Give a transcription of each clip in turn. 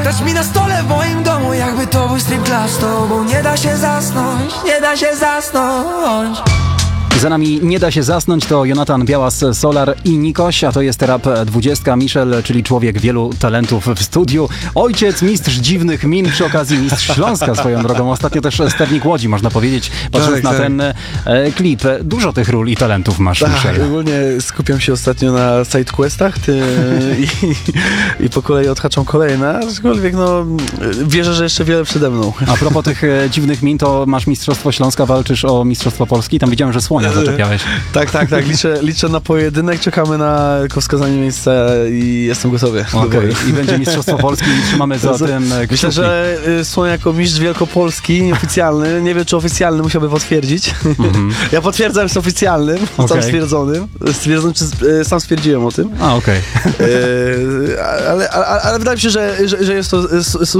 Stać mi na stole w moim domu, jakby to był strip club. Z tobą nie da się zasnąć, nie da się zasnąć. Za nami Nie da się zasnąć, to Jonatan Białas, Solar i Nikoś, a to jest Rap 20. Michel, czyli człowiek wielu talentów w studiu. Ojciec, mistrz dziwnych min, przy okazji mistrz Śląska swoją drogą. Ostatnio też sternik Łodzi, można powiedzieć, patrząc na ten klip. Dużo tych ról i talentów masz, Michel. Ogólnie skupiam się ostatnio na sidequestach i po kolei odhaczam kolejne, aczkolwiek wierzę, że jeszcze wiele przede mną. A propos tych dziwnych min, to masz Mistrzostwo Śląska, walczysz o Mistrzostwo Polski. Tam widziałem, że słonia zaczepiałeś. Tak. Liczę na pojedynek, czekamy na wskazanie miejsca i jestem gotowy. Okay. I będzie Mistrzostwo Polski i trzymamy za tym kciuki. Myślę, że słonia jako mistrz Wielkopolski oficjalny, nie wiem czy oficjalny, musiałby potwierdzić. Ja potwierdzam, że jest oficjalnym, sam stwierdzonym. Sam stwierdziłem o tym. Okej. Ale wydaje mi się, że jest to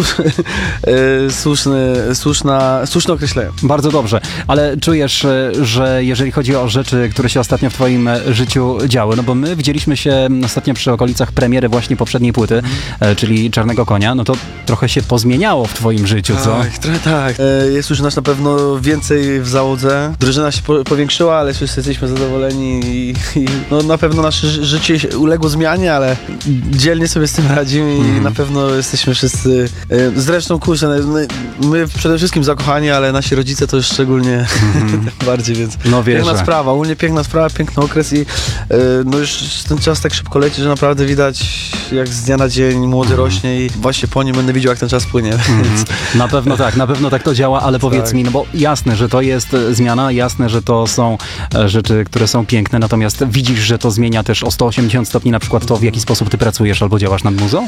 słuszne określenie. Bardzo dobrze, ale czujesz, że jeżeli chodzi o rzeczy, które się ostatnio w twoim życiu działy, no bo my widzieliśmy się ostatnio przy okolicach premiery właśnie poprzedniej płyty, czyli Czarnego Konia, no to trochę się pozmieniało w twoim życiu, co? Trochę tak. Jest już nas na pewno więcej w załodze. Drużyna się powiększyła, ale wszyscy jesteśmy zadowoleni i na pewno nasze życie uległo zmianie, ale dzielnie sobie z tym radzimy i na pewno jesteśmy wszyscy, zresztą kurczę, my przede wszystkim zakochani, ale nasi rodzice to już szczególnie bardziej, więc piękna sprawa, ogólnie piękna sprawa, piękny okres i już ten czas tak szybko leci, że naprawdę widać jak z dnia na dzień młody rośnie i właśnie po nim będę widział jak ten czas płynie. Na pewno tak to działa, ale powiedz mi, no bo jasne, że to jest zmiana, jasne, że to są rzeczy, które są piękne, natomiast widzisz, że to zmienia też o 180 stopni na przykład to, w jaki sposób ty pracujesz albo działasz nad muzą?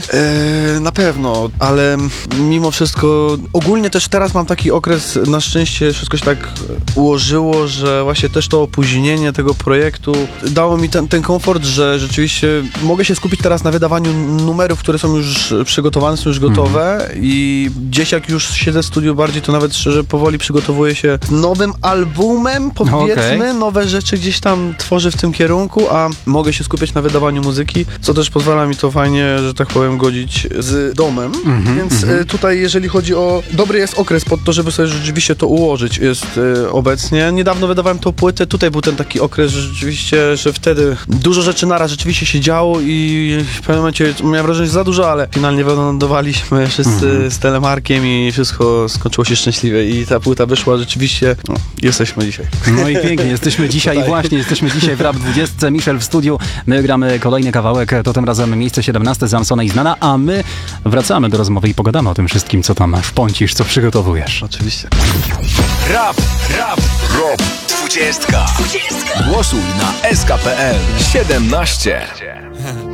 Na pewno, ale mimo wszystko ogólnie też teraz mam taki okres, na szczęście wszystko się tak ułożyło, że właśnie też to opóźnienie tego projektu dało mi ten komfort, że rzeczywiście mogę się skupić teraz na wydawaniu numerów, które są już przygotowane, są już gotowe i gdzieś jak już siedzę w studiu bardziej, to nawet szczerze powoli przygotowuję się nowym albumem, powiedzmy, nowe rzeczy gdzieś tam tworzę w tym kierunku, a mogę się skupiać na wydawaniu muzyki, co też pozwala mi to fajnie, że tak powiem, godzić z domem, więc tutaj jeżeli chodzi o... Dobry jest okres pod to, żeby sobie rzeczywiście to ułożyć, jest obecnie. Niedawno wydawałem tą płytę, tutaj był ten taki okres, że rzeczywiście, że wtedy dużo rzeczy naraz rzeczywiście się działo i w pewnym momencie miałem wrażenie, że za dużo, ale finalnie wylądowaliśmy wszyscy z Telemarkiem i wszystko skończyło się szczęśliwie i ta płyta wyszła rzeczywiście, jesteśmy dzisiaj. No i pięknie, jesteśmy dzisiaj i właśnie jesteśmy dzisiaj w Rap 20. Michel w studiu, my gramy kolejny kawałek, to tym razem miejsce 17 Zamsona i Znana, a my wracamy do rozmowy i pogadamy o tym wszystkim, co tam wpącisz, co przygotowujesz. Oczywiście. Rap 20. Głosuj na SK.pl 17.